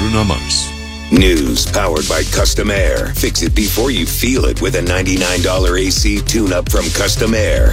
na mas. News powered by Custom Air. Fix it before you feel it with a $99 AC tune-up from Custom Air.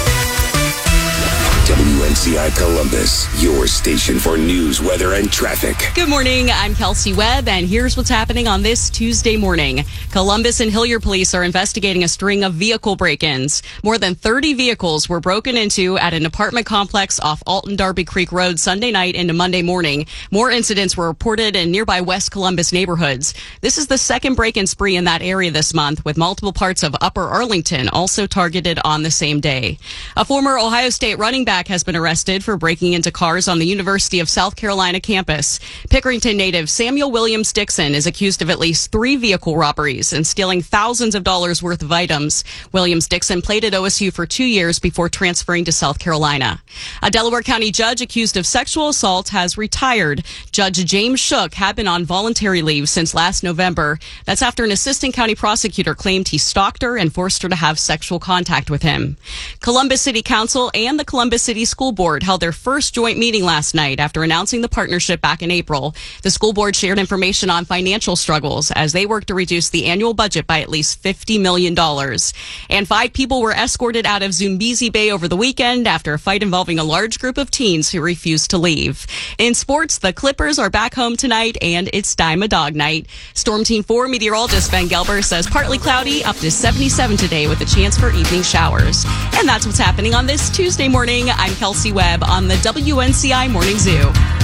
WNCI Columbus, your station for news, weather, and traffic. Good morning. I'm Kelsey Webb, and here's what's happening on this Tuesday morning. Columbus and Hilliard police are investigating a string of vehicle break-ins. More than 30 vehicles were broken into at an apartment complex off Alton Darby Creek Road Sunday night into Monday morning. More incidents were reported in nearby West Columbus neighborhoods. This is the second break-in spree in that area this month, with multiple parts of Upper Arlington also targeted on the same day. A former Ohio State running back has been arrested for breaking into cars on the University of South Carolina campus. Pickerington native Samuel Williams Dixon is accused of at least 3 vehicle robberies and stealing thousands of dollars worth of items. Williams Dixon played at OSU for 2 years before transferring to South Carolina. A Delaware County judge accused of sexual assault has retired. Judge James Shook had been on voluntary leave since last November. That's after an assistant county prosecutor claimed he stalked her and forced her to have sexual contact with him. Columbus City Council and the Columbus City School Board held their first joint meeting last night after announcing the partnership back in April. The school board shared information on financial struggles as they work to reduce the annual budget by at least $50 million. And 5 people were escorted out of Zumbizi Bay over the weekend after a fight involving a large group of teens who refused to leave. In sports, the Clippers are back home tonight, and it's Dime a Dog night. Storm Team 4 meteorologist Ben Gelber says partly cloudy, up to 77 today with a chance for evening showers. And that's what's happening on this Tuesday morning. I'm Kelsey Webb on the WNCI Morning Zoo.